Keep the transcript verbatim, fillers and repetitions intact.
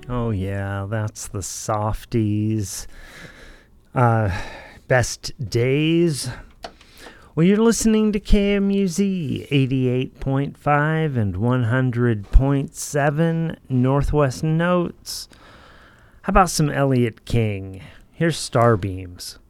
Oh, yeah, that's the softies. Uh, best days. Well, you're listening to K M U Z eighty-eight point five and one hundred point seven Northwest Notes. How about some Elliott King? Here's Starbeams.